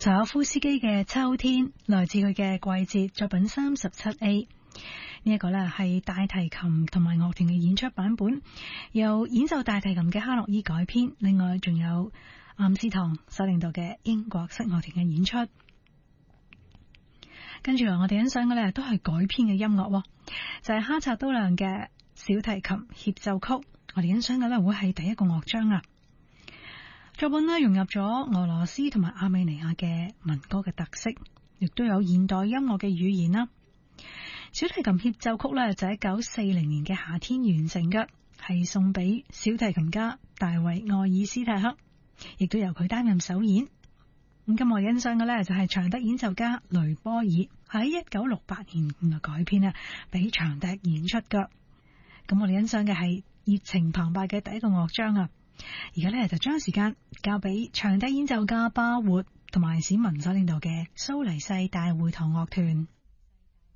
柴可夫斯基嘅《秋天》，來自佢嘅季節作品37A。呢一個呢係大提琴同埋樂團嘅演出版本，由演奏大提琴嘅哈洛伊改編。另外仲有岩士唐所領導嘅英國室樂團嘅演出。跟住我哋欣賞嘅呢都係改編嘅音樂，就係哈察都良嘅小提琴協奏曲。我哋欣賞嘅呢會係第一個樂章啊。作品呢融入咗俄羅斯同埋亞美尼亞嘅民歌嘅特色，亦都有現代音樂嘅語言啦。小提琴協奏曲呢就喺1940年嘅夏天完成嘅，係送俾小提琴家大衛愛爾斯泰克，亦都由佢擔任首演。咁今日我欣賞嘅呢就係長笛演奏家雷波爾喺1968年改編啊，俾長笛演出噶。咁我哋欣賞嘅係熱情澎湃嘅第一個樂章啊！而家呢就將時間交俾長笛演奏家巴活同埋史文所領導嘅蘇黎世大會堂樂團。